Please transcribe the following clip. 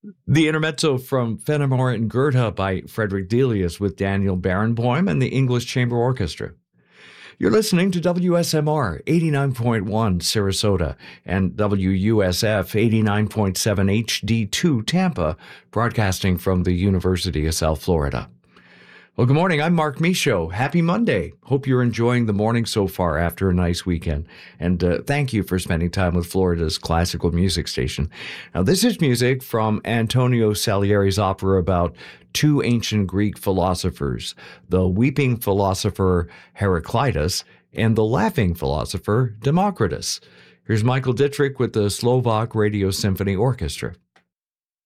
The intermezzo from Fenimore and Goethe by Frederick Delius with Daniel Barenboim and the English Chamber Orchestra. You're listening to WSMR 89.1 Sarasota and WUSF 89.7 HD2 Tampa, broadcasting from the University of South Florida. Well, good morning. I'm Mark Michaud. Happy Monday. Hope you're enjoying the morning so far after a nice weekend. And thank you for spending time with Florida's classical music station. Now, this is music from Antonio Salieri's opera about two ancient Greek philosophers, the weeping philosopher Heraclitus and the laughing philosopher Democritus. Here's Michael Dittrich with the Slovak Radio Symphony Orchestra.